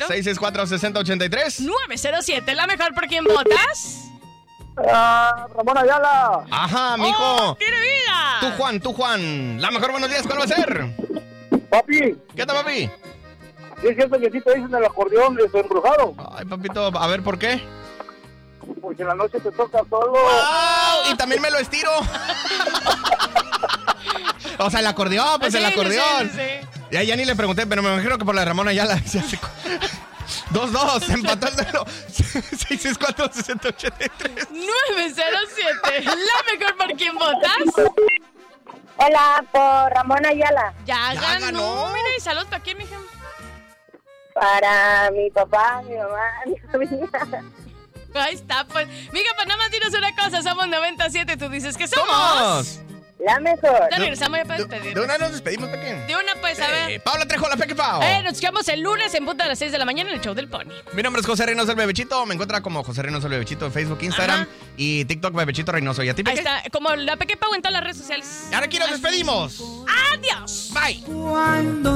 664-6083. 907, la mejor. ¿Por quién votas? Ramón Ayala. Ajá, mijo. ¡Oh, tiene vida! Tú, Juan. La mejor, buenos días, ¿cuál va a ser? Papi, ¿Qué tal, papi? ¿sí es cierto que sí te dicen el acordeón embrujado? Ay, papito, a ver, ¿por qué? Porque en la noche te toca solo. Y también me lo estiro. O sea, el acordeón, pues Sí, el acordeón. sí. Ya ni le pregunté, pero me imagino que por la de Ramón Ayala. 2-2, se empató el duelo. 664-6083. 907, la mejor. ¿Por quién votas? Hola, por Ramón Ayala. Ya ganó. ganó. Mira, y salud, ¿para quién, mija? Para mi papá, mi mamá, mi familia. Ahí está, pues. Mija, pues nada más dinos una cosa. Somos 97, tú dices que somos. La mejor. Ya regresamos ya para despedirnos. De una nos despedimos, Pequín. De una, pues, a ver. Paula Trejo, la Peque Pao. Nos escuchamos el lunes en punto a las 6 de la mañana en el show del Pony. Mi nombre es José Reynoso el Bebechito. Me encuentra como José Reynoso el Bebechito en Facebook, Instagram y TikTok Bebechito Reynoso. ¿Y a ti, Ahí Peque? está, como la Peque Pau en todas las redes sociales. Y ahora aquí nos despedimos. Adiós. Bye. Cuando